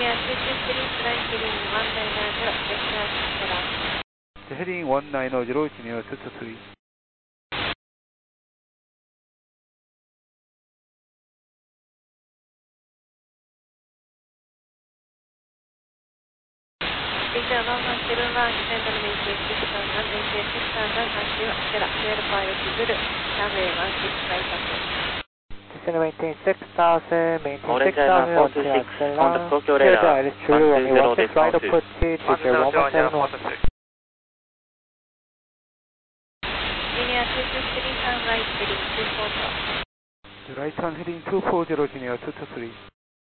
Linear 223 flying heading 1900, discharge for Heading 1900, Junior 223. Peter 1171, descend on maintain 6000, maintain 6000, until Stella, clear pilot Zulu, runway 16 right up. Descend maintain 6000, maintain Orange 6000, Island until 426, Stella, contact Tokyo clear radar, the Zulu, runway 16 right 120 approach, Fisher 1171. Linear 223, turn right heading 240. Right turn heading 240, Junior 223.